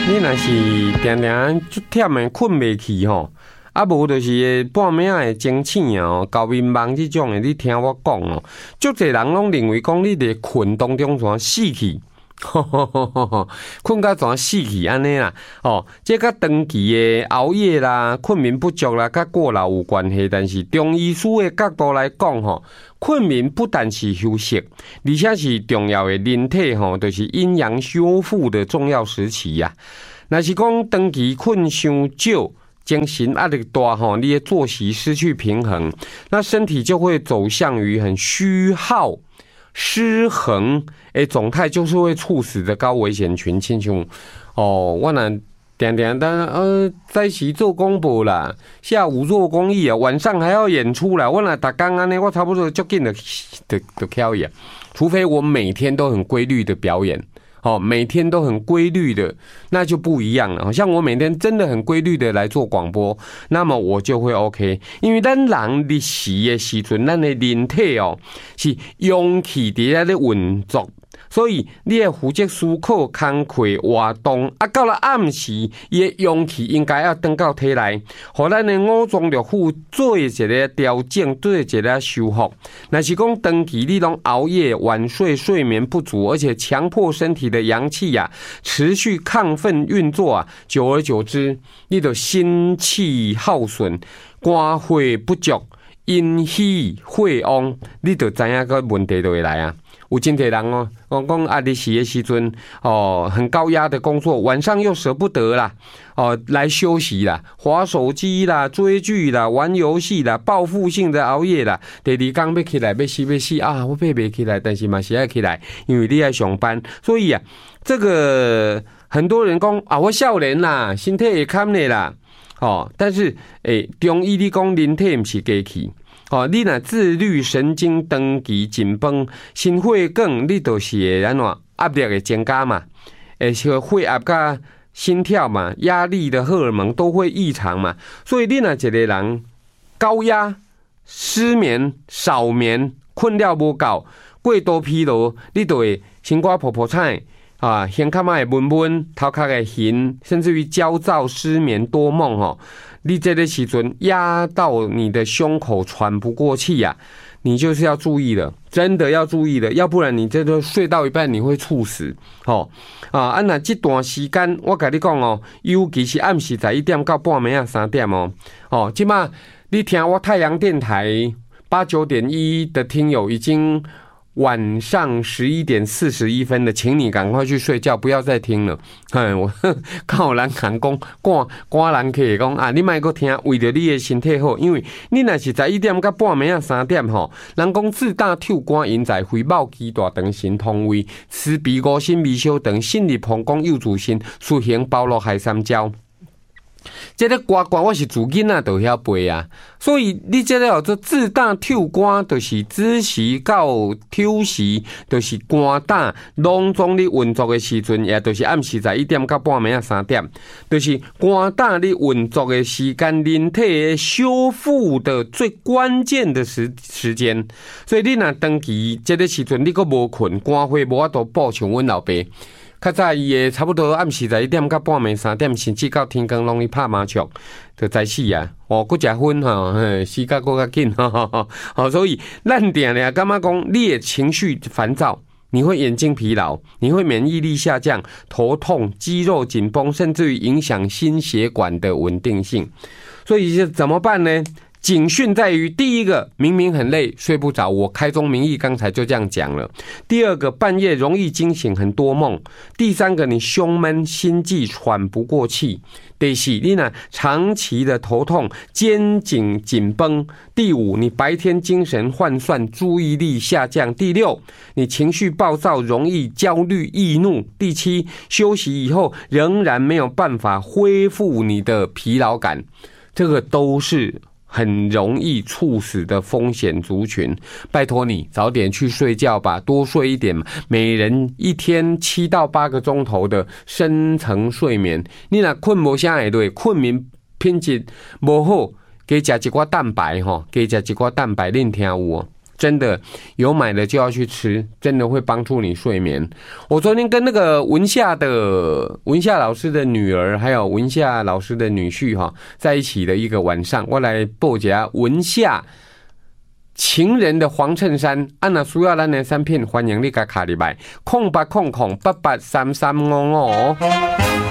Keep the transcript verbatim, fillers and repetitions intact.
你若是定定足忝的困袂去吼，啊无就是半暝仔的惊醒哦，高眠梦这种的，你听我讲哦，足侪人拢认为讲你伫困当中怎死去。困到怎死去安尼啦？哦，这甲长期的熬夜啦、困眠不足啦、甲过劳有关系。但是中医师的角度来讲，吼，困眠不但是休息，而且是重要的人体吼，就是阴阳修复的重要时期呀、啊。若是讲长期困伤少，精神压力大吼，你的作息失去平衡，那身体就会走向于很虚耗。失衡诶，状态就是会猝死的高危险群，亲像哦，我若定定但呃，早起做公布啦，下午做公益啊，晚上还要演出啦。我若逐工安尼，我差不多就紧的的的挑演，除非我每天都很规律的表演。哦，每天都很规律的，那就不一样了。好像我每天真的很规律的来做广播，那么我就会 OK。因为咱人伫死的时阵，咱的人体哦是阳气伫咧咧运作，所以你的负责思考、工课、活动，啊，到了暗时，伊的阳气应该要登到体内，互咱的五脏六腑做一个调整，做一个修复。若是讲长期你拢熬夜、晚睡、睡眠不足，而且强迫身体的阳气啊持续亢奋运作啊，久而久之，你就心气耗损、肝血不足、阴虚血旺，你就知影个问题就会来啊。有真侪人哦，我讲压力时的时阵哦，很高压的工作，晚上又舍不得啦，哦，来休息啦，滑手机啦、追剧啦、玩游戏啦，报复性的熬夜啦。第二天要起来，要死要死啊！我爬不起来，但是嘛是要起来，因为你要上班，所以啊，这个很多人讲啊，我少年啦，身体会堪的啦，哦，但是诶，中医你讲人体不是机器。哦，你若自律神经长期紧绷，心血管你就是会安怎压力会增加嘛，而且血压甲心跳嘛，压力的荷尔蒙都会异常嘛，所以你若一个人高压、失眠、少眠、困了无够、过度疲劳，你就会心肝泡泡菜啊，胸壳嘛会闷闷，头壳会晕，甚至于焦躁、失眠、多梦吼。你这个时阵压到你的胸口喘不过气呀、啊，你就是要注意了，真的要注意了，要不然你这个睡到一半你会猝死。哦啊，啊那这段时间我跟你讲哦，尤其是暗时十一点到半暝啊三点哦，哦，即马你听我太阳电台八九点一的听友已经。晚上十一点四十一分的，请你赶快去睡觉，不要再听了。嗯，我刚有人讲讲，赶赶人客讲啊，你莫搁听，为着你的身体好，因为你若是十一点到半暝啊三点吼，人讲自大跳肝引在回报肌大肠神通胃，吃鼻五心微小肠，心力膀胱右主心，苏行包络海三焦。这个歌歌我是自囡仔就晓背啊，所以你这个叫做自大跳肝，就是子时到抽时，就是肝胆拢总你运作的时阵，也就是暗时十一点到半暝啊三点，就是肝胆你运作的时间，人体的修复的最关键的时时间。所以你若长期这个时阵你阁无困，肝血无法度补，像阮老爸。较早伊诶，差不多暗时十一点到半暝三点，甚至到天光拢去拍麻将，就早死啊！哦，搁食薰吼，嘿，死甲搁较紧，吼吼吼！哦，所以咱定定感觉讲，你的情绪烦躁，你会眼睛疲劳，你会免疫力下降，头痛、肌肉紧绷，甚至于影响心血管的稳定性。所以怎么办呢？警讯在于，第一个，明明很累，睡不着，我开宗明义刚才就这样讲了。第二个，半夜容易惊醒，很多梦。第三个，你胸闷、心悸、喘不过气。第四，你呢长期的头痛、肩颈紧绷。第五，你白天精神涣散，注意力下降。第六，你情绪暴躁，容易焦虑、易怒。第七，休息以后仍然没有办法恢复你的疲劳感，这个都是很容易猝死的风险族群，拜托你早点去睡觉吧，多睡一点嘛。每人一天七到八个钟头的深层睡眠，你若困无啥会对，困眠品质无好，加食一寡蛋白吼，加食一寡蛋白，恁听有哦。 真的有买的就要去吃，真的会帮助你睡眠。我昨天跟那个文夏的文夏老师的女儿，还有文夏老师的女婿哈，在一起的一个晚上，我来报一下文夏情人的黄衬衫，啊，那需要咱的产品，欢迎你甲卡入来，空八空空八八三三五五。